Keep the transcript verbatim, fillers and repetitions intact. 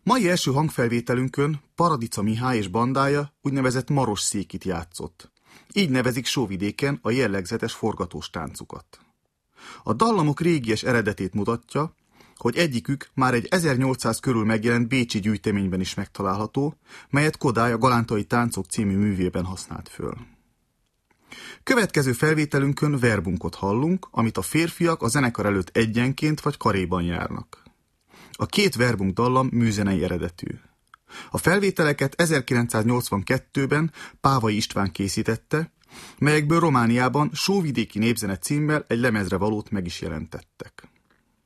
Mai első hangfelvételünkön Paradica Mihály és bandája úgynevezett maros székit játszott. Így nevezik Sóvidéken a jellegzetes forgatós táncukat. A dallamok régies eredetét mutatja, hogy egyikük már egy ezernyolcszáz körül megjelent bécsi gyűjteményben is megtalálható, melyet Kodály a Galántai táncok című művében használt föl. Következő felvételünkön verbunkot hallunk, amit a férfiak a zenekar előtt egyenként vagy karéban járnak. A két verbunk dallam műzenei eredetű. A felvételeket ezerkilencszáznyolcvankettőben Pávai István készítette, melyekből Romániában Sóvidéki Népzene címmel egy lemezre valót meg is jelentettek.